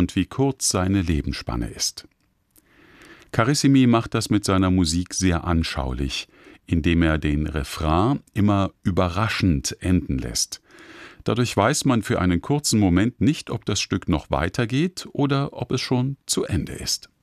und wie kurz seine Lebensspanne ist. Carissimi macht das mit seiner Musik sehr anschaulich, indem er den Refrain immer überraschend enden lässt. Dadurch weiß man für einen kurzen Moment nicht, ob das Stück noch weitergeht oder ob es schon zu Ende ist.